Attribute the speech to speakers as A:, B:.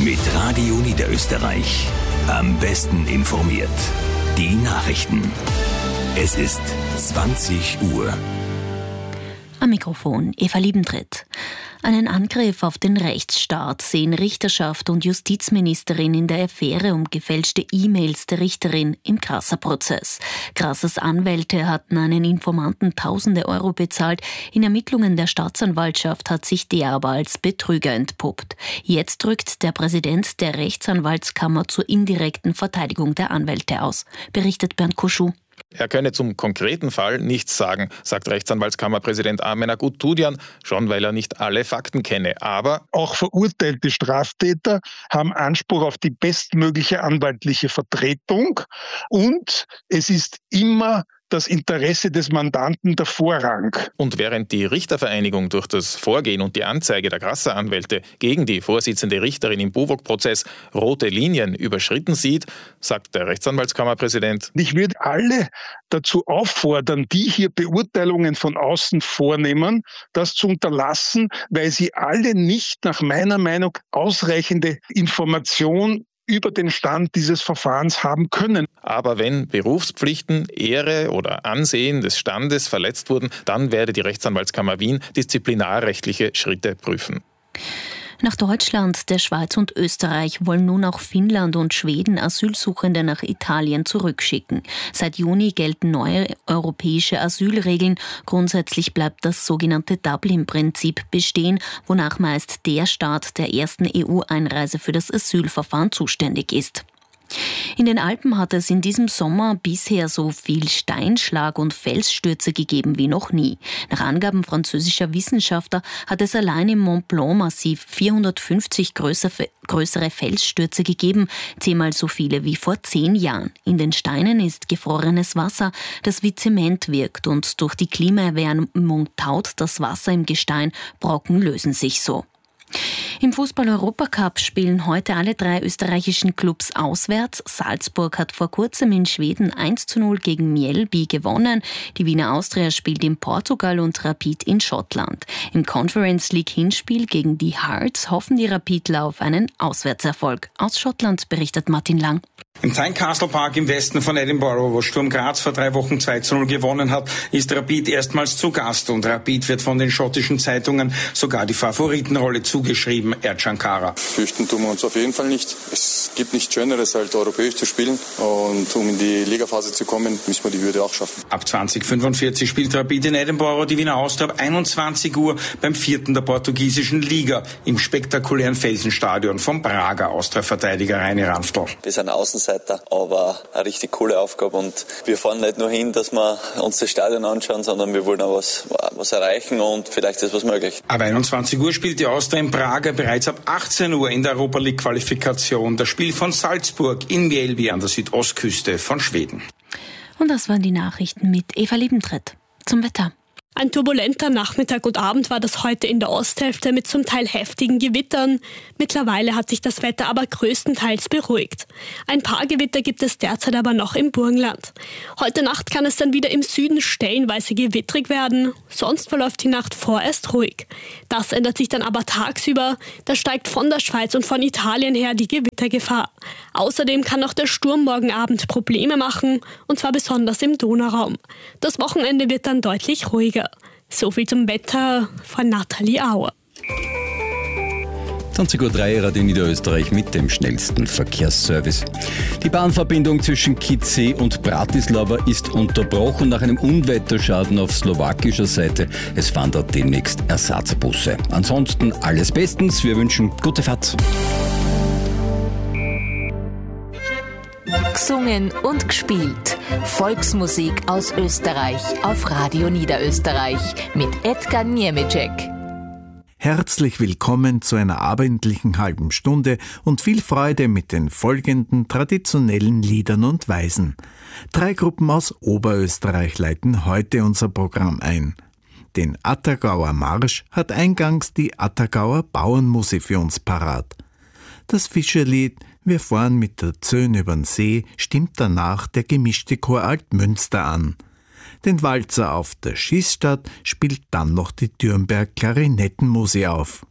A: Mit Radio Niederösterreich. Am besten informiert. Die Nachrichten. Es ist 20 Uhr.
B: Am Mikrofon Eva Liebentritt. Einen Angriff auf den Rechtsstaat sehen Richterschaft und Justizministerin in der Affäre um gefälschte E-Mails der Richterin im Grasser-Prozess. Grassers Anwälte hatten einen Informanten tausende Euro bezahlt. In Ermittlungen der Staatsanwaltschaft hat sich der aber als Betrüger entpuppt. Jetzt rückt der Präsident der Rechtsanwaltskammer zur indirekten Verteidigung der Anwälte aus, berichtet Bernd Kuschuh.
C: Er könne zum konkreten Fall nichts sagen, sagt Rechtsanwaltskammerpräsident Armen Aguttudian, schon weil er nicht alle Fakten kenne. Aber
D: auch verurteilte Straftäter haben Anspruch auf die bestmögliche anwaltliche Vertretung und es ist immer das Interesse des Mandanten der Vorrang.
C: Und während die Richtervereinigung durch das Vorgehen und die Anzeige der Grasser-Anwälte gegen die Vorsitzende Richterin im Buwog-Prozess rote Linien überschritten sieht, sagt der Rechtsanwaltskammerpräsident:
D: Ich würde alle dazu auffordern, die hier Beurteilungen von außen vornehmen, das zu unterlassen, weil sie alle nicht nach meiner Meinung ausreichende Information über den Stand dieses Verfahrens haben können.
C: Aber wenn Berufspflichten, Ehre oder Ansehen des Standes verletzt wurden, dann werde die Rechtsanwaltskammer Wien disziplinarrechtliche Schritte prüfen.
B: Nach Deutschland, der Schweiz und Österreich wollen nun auch Finnland und Schweden Asylsuchende nach Italien zurückschicken. Seit Juni gelten neue europäische Asylregeln. Grundsätzlich bleibt das sogenannte Dublin-Prinzip bestehen, wonach meist der Staat der ersten EU-Einreise für das Asylverfahren zuständig ist. In den Alpen hat es in diesem Sommer bisher so viel Steinschlag und Felsstürze gegeben wie noch nie. Nach Angaben französischer Wissenschaftler hat es allein im Mont Blanc-Massiv 450 größere Felsstürze gegeben, 10-mal so viele wie vor 10 Jahren. In den Steinen ist gefrorenes Wasser, das wie Zement wirkt, und durch die Klimaerwärmung taut das Wasser im Gestein, Brocken lösen sich so. Im Fußball-Europacup spielen heute alle 3 österreichischen Clubs auswärts. Salzburg hat vor kurzem in Schweden 1:0 gegen Mjällby gewonnen. Die Wiener Austria spielt in Portugal und Rapid in Schottland. Im Conference League Hinspiel gegen die Hearts hoffen die Rapidler auf einen Auswärtserfolg. Aus Schottland berichtet Martin Lang.
E: Im Tynecastle Park im Westen von Edinburgh, wo Sturm Graz vor 3 Wochen 2:0 gewonnen hat, ist Rapid erstmals zu Gast, und Rapid wird von den schottischen Zeitungen sogar die Favoritenrolle zugeschrieben, Ercan Kara.
F: Fürchten tun wir uns auf jeden Fall nicht. Es gibt nichts Schöneres, halt europäisch zu spielen, und um in die Ligaphase zu kommen, müssen wir die Hürde auch schaffen.
E: Ab 20:45 spielt Rapid in Edinburgh, die Wiener Austria ab 21 Uhr beim 4. der portugiesischen Liga im spektakulären Felsenstadion vom Prager Austria-Verteidiger Reini Ranftl.
G: Wir sind Außenseiter, aber eine richtig coole Aufgabe, und wir fahren nicht nur hin, dass wir uns das Stadion anschauen, sondern wir wollen auch was erreichen, und vielleicht ist was möglich.
E: Ab 21 Uhr spielt die Austria in Prager, bereits ab 18 Uhr in der Europa League Qualifikation das Spiel von Salzburg in Mjällby an der Südostküste von Schweden.
B: Und das waren die Nachrichten mit Eva Liebentritt. Zum Wetter.
H: Ein turbulenter Nachmittag und Abend war das heute in der Osthälfte mit zum Teil heftigen Gewittern. Mittlerweile hat sich das Wetter aber größtenteils beruhigt. Ein paar Gewitter gibt es derzeit aber noch im Burgenland. Heute Nacht kann es dann wieder im Süden stellenweise gewittrig werden. Sonst verläuft die Nacht vorerst ruhig. Das ändert sich dann aber tagsüber. Da steigt von der Schweiz und von Italien her die Gewittergefahr. Außerdem kann auch der Sturm morgen Abend Probleme machen, und zwar besonders im Donauraum. Das Wochenende wird dann deutlich ruhiger. So viel zum Wetter von Nathalie Auer.
I: 20:03 Uhr Radio Niederösterreich mit dem schnellsten Verkehrsservice. Die Bahnverbindung zwischen Kitzé und Bratislava ist unterbrochen nach einem Unwetterschaden auf slowakischer Seite. Es fahren dort demnächst Ersatzbusse. Ansonsten alles bestens. Wir wünschen gute Fahrt.
J: Gesungen und gespielt. Volksmusik aus Österreich auf Radio Niederösterreich mit Edgar Niemicek.
K: Herzlich willkommen zu einer abendlichen halben Stunde und viel Freude mit den folgenden traditionellen Liedern und Weisen. 3 Gruppen aus Oberösterreich leiten heute unser Programm ein. Den Attergauer Marsch hat eingangs die Attergauer Bauernmusik für uns parat. Das Fischerlied Wir fahren mit der Zöhn übern See stimmt danach der gemischte Chor Altmünster an. Den Walzer auf der Schießstadt spielt dann noch die Dürnberg Klarinettenmusik auf.